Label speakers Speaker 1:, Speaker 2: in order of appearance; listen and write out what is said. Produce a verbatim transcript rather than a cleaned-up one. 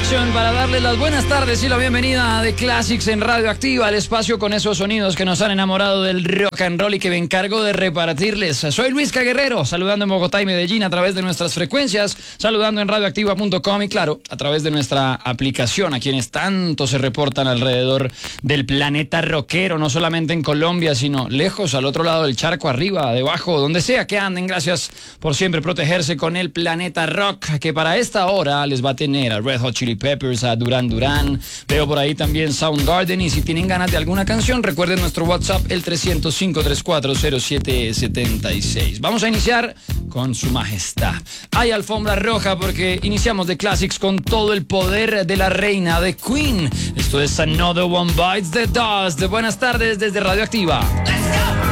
Speaker 1: Selection para darles las buenas tardes y la bienvenida de Classics en Radioactiva, el espacio con esos sonidos que nos han enamorado del rock and roll y que me encargo de repartirles. Soy Luis Caguerrero, saludando en Bogotá y Medellín a través de nuestras frecuencias, saludando en radioactiva punto com y claro, a través de nuestra aplicación, a quienes tanto se reportan alrededor del planeta rockero, no solamente en Colombia, sino lejos, al otro lado del charco, arriba, debajo, donde sea que anden. Gracias por siempre protegerse con el planeta rock, que para esta hora les va a tener a Red Hot Chili Peppers, a Duran Duran, veo por ahí también Soundgarden, y si tienen ganas de alguna canción, recuerden nuestro WhatsApp, el trescientos cinco, treinta y cuatro, cero siete setenta y seis. Vamos a iniciar con su majestad. Hay alfombra roja porque iniciamos The Classics con todo el poder de la reina de Queen. Esto es Another One Bites the Dust. Buenas tardes desde Radioactiva. Let's go.